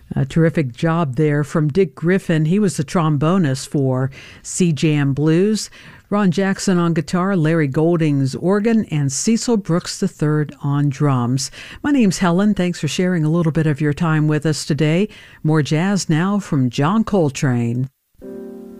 A terrific job there from Dick Griffin. He was the trombonist for Sea Jam Blues. Ron Jackson on guitar, Larry Goldings organ, and Cecil Brooks III on drums. My name's Helen. Thanks for sharing a little bit of your time with us today. More jazz now from John Coltrane.